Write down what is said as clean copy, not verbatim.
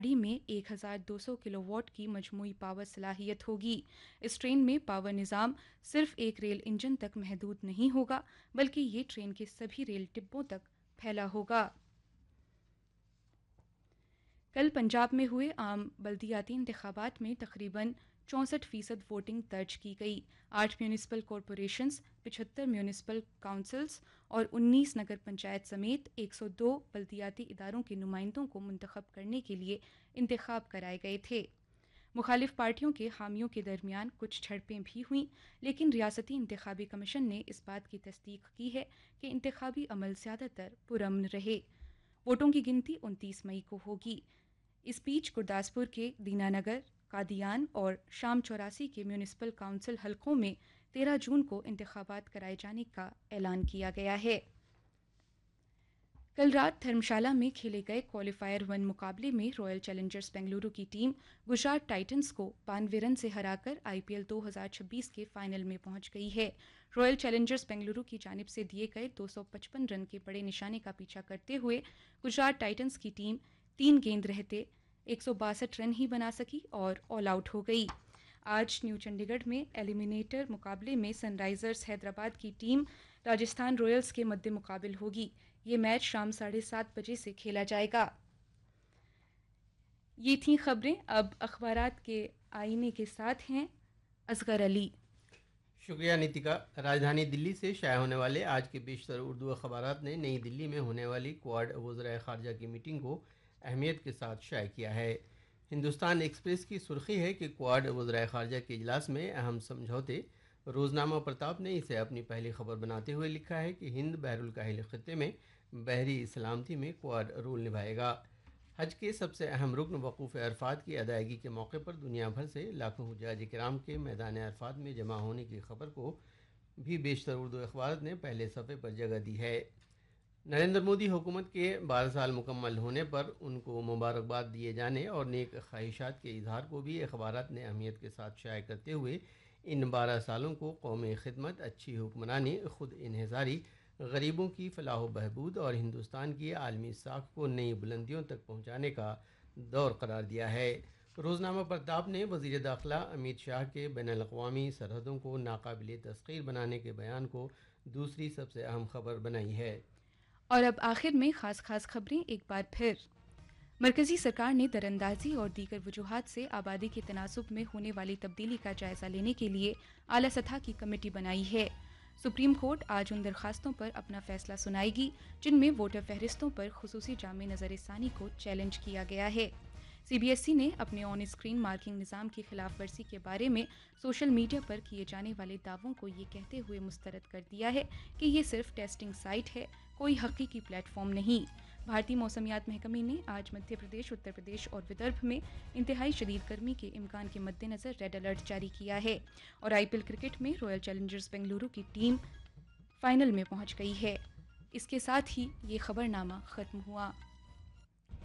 गाड़ी में 1200 किलोवाट की मजमूई पावर सलाहियत होगी। इस ट्रेन में पावर निज़ाम सिर्फ एक रेल इंजन तक महदूद नहीं होगा, बल्कि ये ट्रेन के सभी रेल डिब्बों तक फैला होगा। कल पंजाब में हुए आम बल्दियाती इंतखाबात में तकरीबन 64% वोटिंग दर्ज की गई। 8 म्यूनिसिपल कॉरपोरेशंस, 75 म्यूनिसिपल काउंसिल्स और 19 नगर पंचायत समेत 102 बल्दियाती इदारों के नुमाइंदों को मुंतखब करने के लिए इंतखाब कराए गए थे। मुखालिफ पार्टियों के हामियों के दरमियान कुछ झड़पें भी हुईं, लेकिन रियासती इंतखाबी कमीशन ने इस बात की तस्दीक की है कि इंतखाबी अमल ज़्यादातर पुरअमन रहे। वोटों की गिनती 29 मई को होगी। इस बीच गुरदासपुर के दीनानगर, कादियान और शाम चौरासी के म्यूनिसिपल काउंसिल हलकों में 13 जून को इंतखाबात कराए जाने का ऐलान किया गया है। कल रात धर्मशाला में खेले गए क्वालिफायर 1 मुकाबले में रॉयल चैलेंजर्स बेंगलुरु की टीम गुजरात टाइटंस को 92 रन से हराकर आईपीएल 2026 के फाइनल में पहुंच गई है। रॉयल चैलेंजर्स बेंगलुरु की जानिब से दिए गए 255 रन के बड़े निशाने का पीछा करते हुए गुजरात टाइटंस की टीम 3 गेंद रहते 162 रन ही बना सकी और ऑल आउट हो गई। आज न्यू चंडीगढ़ में एलिमिनेटर मुकाबले में सनराइजर्स हैदराबाद की टीम राजस्थान रॉयल्स के मद्दे मुकाबिल होगी। ये मैच शाम 7:30 बजे से खेला जाएगा। ये थी खबरें। अब अखबारात के आईने के साथ हैं असगर अली। शुक्रिया नितिका। राजधानी दिल्ली से शाया होने वाले आज के बेशतर उर्दू अखबारात ने नई दिल्ली में होने वाली क्वाड वज़राए ख़ारजा की मीटिंग को अहमियत के साथ शाया किया है। हिंदुस्तान एक्सप्रेस की सुर्खी है कि क्वाड वज़राए ख़ारजा के इजलास में अहम समझौते। रोज़नामा प्रताप ने इसे अपनी पहली खबर बनाते हुए लिखा है कि हिंद बहरुल काहिल खित्ते में बहरी सलामती में क्वाड रोल निभाएगा। हज के सबसे अहम रुकन वक़ूफ़ अरफात की अदायगी के मौके पर दुनिया भर से लाखों हुज्जाज किराम के मैदान अरफात में जमा होने की खबर को भी बेशतर उर्दू अखबार ने पहले सफ़े पर जगह दी है। नरेंद्र मोदी हुकूमत के 12 साल मुकम्मल होने पर उनको मुबारकबाद दिए जाने और नेक ख्वाहिशात के इजहार को भी अखबारात ने अहमियत के साथ शाया करते हुए इन 12 सालों को कौमी खिदमत, अच्छी हुक्मरानी, ख़ुद इन्हिसारी, गरीबों की फलाह बहबूद और हिंदुस्तान की आलमी साख को नई बुलंदियों तक पहुँचाने का दौर करार दिया है। रोज़नामा प्रताप ने वज़ीर दाखिला अमित शाह के बैनुल-अक़वामी सरहदों को नाकाबिले तस्ख़ीर बनाने के बयान को दूसरी सबसे अहम खबर बनाई है। और अब आखिर में खास खबरें एक बार फिर। मरकजी सरकार ने दरअंदाजी और दीगर वजूहात से आबादी के तनासुब में होने वाली तब्दीली का जायजा लेने के लिए आला सतह की कमेटी बनाई है। सुप्रीम कोर्ट आज उन दरखास्तों पर अपना फैसला सुनाएगी जिनमें वोटर फहरिस्तों पर खुसूसी जामे नज़र-ए-सानी को चैलेंज किया गया है। सीबीएसई ने अपने ऑन स्क्रीन मार्किंग निज़ाम की खिलाफ वर्जी के बारे में सोशल मीडिया पर किए जाने वाले दावों को ये कहते हुए मुस्तरद कर दिया है कि ये सिर्फ टेस्टिंग साइट है, कोई हकीकी प्लेटफॉर्म नहीं। भारतीय मौसमियात महकमे ने आज मध्य प्रदेश, उत्तर प्रदेश और विदर्भ में इंतहाई शदीद गर्मी के इम्कान के मद्देनज़र रेड अलर्ट जारी किया है। और आईपीएल क्रिकेट में रॉयल चैलेंजर्स बेंगलुरु की टीम फाइनल में पहुंच गई है। इसके साथ ही ये खबरनामा ख़त्म हुआ।